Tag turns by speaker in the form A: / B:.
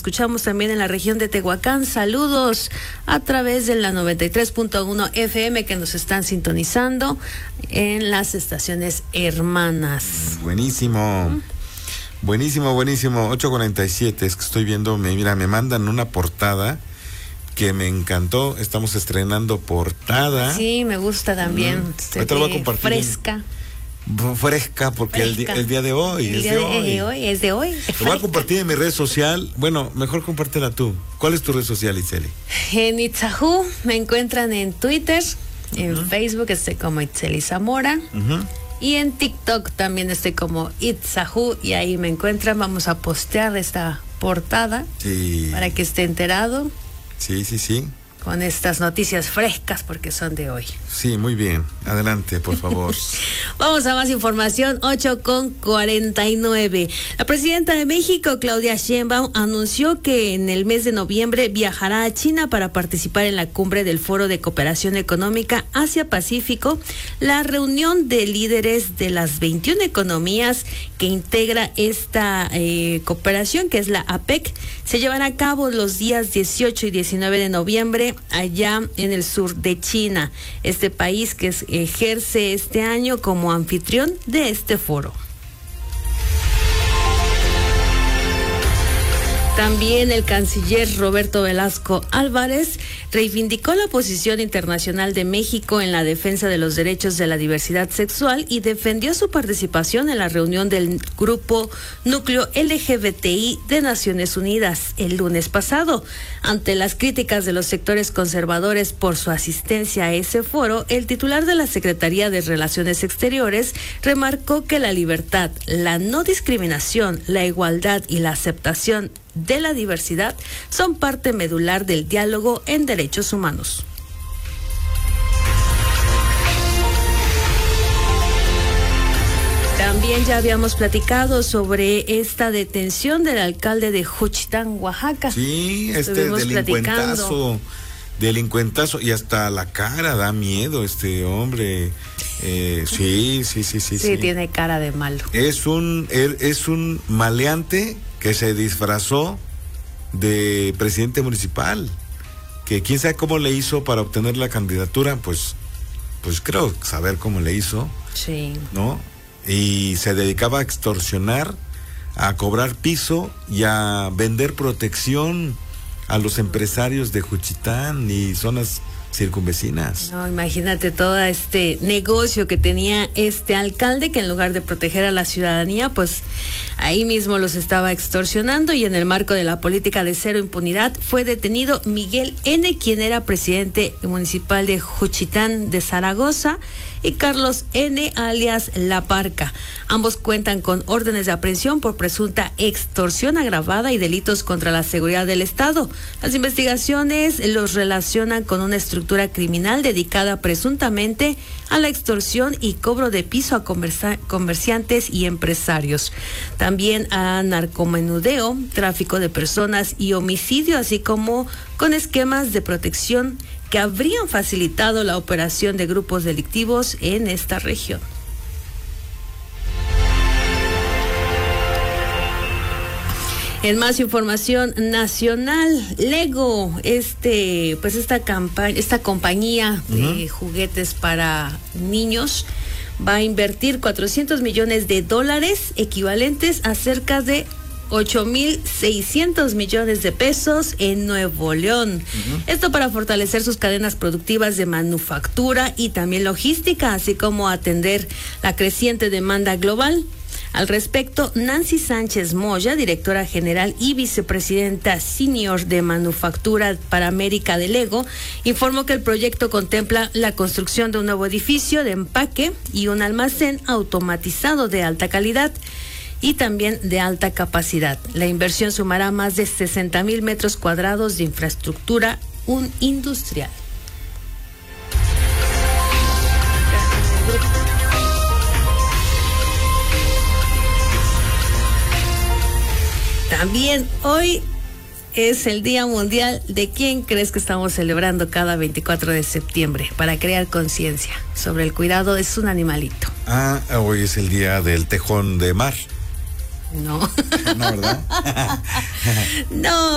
A: escuchamos también en la región de Tehuacán. Saludos a través de la 93.1 FM que nos están sintonizando en las estaciones hermanas.
B: Buenísimo. Buenísimo, buenísimo. 8:47, es que estoy viendo, mira, me mandan una portada que me encantó. Estamos estrenando portada.
A: Sí, me gusta también.
B: Ahorita lo voy a compartir. Fresca, porque
A: Fresca.
B: El día de hoy.
A: Es de hoy.
B: Lo voy a compartir en mi red social. Bueno, mejor compártela tú. ¿Cuál es tu red social, Itzeli?
A: En Itzajú me encuentran en Twitter, en Facebook estoy como Itzeli Zamora. Y en TikTok también estoy como Itzajú y ahí me encuentran. Vamos a postear esta portada para que esté enterado.
B: Sí.
A: Con estas noticias frescas porque son de hoy.
B: Sí, muy bien. Adelante, por favor.
A: Vamos a más información, 8:49. La presidenta de México, Claudia Sheinbaum, anunció que en el mes de noviembre viajará a China para participar en la cumbre del Foro de Cooperación Económica Asia-Pacífico, la reunión de líderes de las 21 economías que integra esta cooperación, que es la APEC, se llevará a cabo los días 18 y 19 de noviembre allá en el sur de China, este país que ejerce este año como anfitrión de este foro. También el canciller Roberto Velasco Álvarez reivindicó la posición internacional de México en la defensa de los derechos de la diversidad sexual y defendió su participación en la reunión del grupo Núcleo LGBTI de Naciones Unidas el lunes pasado. Ante las críticas de los sectores conservadores por su asistencia a ese foro, el titular de la Secretaría de Relaciones Exteriores remarcó que la libertad, la no discriminación, la igualdad y la aceptación de la diversidad son parte medular del diálogo en derechos humanos. También ya habíamos platicado sobre esta detención del alcalde de Juchitán, Oaxaca.
B: Sí, delincuentazo, y hasta la cara da miedo este hombre. Sí.
A: Sí, tiene cara de malo.
B: Es un maleante que se disfrazó de presidente municipal, que quién sabe cómo le hizo para obtener la candidatura, pues creo saber cómo le hizo.
A: Sí.
B: ¿No? Y se dedicaba a extorsionar, a cobrar piso y a vender protección a los empresarios de Juchitán y zonas circunvecinas.
A: No, imagínate todo este negocio que tenía este alcalde, que en lugar de proteger a la ciudadanía, pues ahí mismo los estaba extorsionando. Y en el marco de la política de cero impunidad fue detenido Miguel N., quien era presidente municipal de Juchitán de Zaragoza, y Carlos N., alias La Parca. Ambos cuentan con órdenes de aprehensión por presunta extorsión agravada y delitos contra la seguridad del Estado. Las investigaciones los relacionan con una estructura criminal dedicada presuntamente a la extorsión y cobro de piso a comerciantes y empresarios. También a narcomenudeo, tráfico de personas y homicidio, así como con esquemas de protección que habrían facilitado la operación de grupos delictivos en esta región. En más información nacional, Lego, esta compañía de juguetes para niños va a invertir $400 millones, equivalentes a cerca de 8,600 millones de pesos en Nuevo León. Esto para fortalecer sus cadenas productivas de manufactura y también logística, así como atender la creciente demanda global. Al respecto, Nancy Sánchez Moya, directora general y vicepresidenta senior de Manufactura para América de Lego, informó que el proyecto contempla la construcción de un nuevo edificio de empaque y un almacén automatizado de alta calidad y también de alta capacidad. La inversión sumará más de 60,000 metros cuadrados de infraestructura industrial. También hoy es el Día Mundial de quién crees que estamos celebrando cada 24 de septiembre para crear conciencia sobre el cuidado de un animalito.
B: Hoy es el Día del Tejón de Mar.
A: No.
B: No, ¿verdad?
A: No.